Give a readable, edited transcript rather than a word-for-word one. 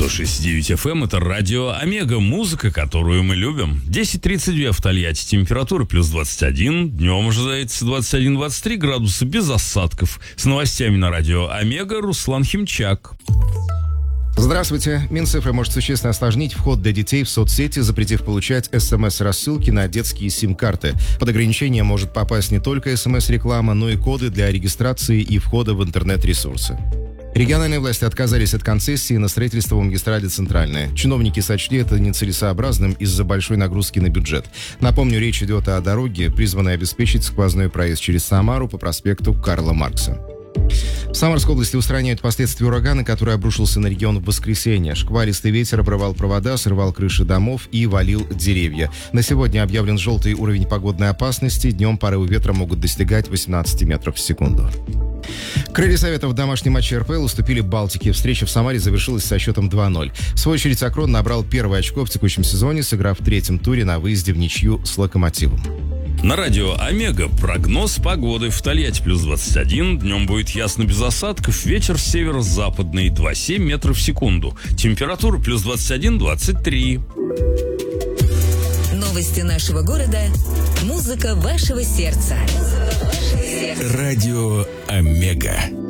106.9 FM, это радио Омега, музыка, которую мы любим. 10:32 в Тольятти, температура плюс 21, днем ожидается 21-23 градуса без осадков. С новостями на радио Омега Руслан Химчак. Здравствуйте. Минцифры может существенно осложнить вход для детей в соцсети, запретив получать СМС-рассылки на детские сим-карты. Под ограничение может попасть не только СМС-реклама, но и коды для регистрации и входа в интернет-ресурсы. Региональные власти отказались от концессии на строительство магистрали «Центральная». Чиновники сочли это нецелесообразным из-за большой нагрузки на бюджет. Напомню, речь идет о дороге, призванной обеспечить сквозной проезд через Самару по проспекту Карла Маркса. В Самарской области устраняют последствия урагана, который обрушился на регион в воскресенье. Шквалистый ветер обрывал провода, срывал крыши домов и валил деревья. На сегодня объявлен желтый уровень погодной опасности. Днем порывы ветра могут достигать 18 метров в секунду. Крылья Советов в домашнем матче РПЛ уступили Балтике. Встреча в Самаре завершилась со счетом 2-0. В свою очередь Акрон набрал первое очко в текущем сезоне, сыграв в третьем туре на выезде в ничью с Локомотивом. На радио Омега прогноз погоды. В Тольятти плюс 21, днем будет ясно без осадков, ветер северо-западный 2,7 метров в секунду. Температура плюс 21-23. Новости нашего города, музыка вашего сердца. Радио Омега.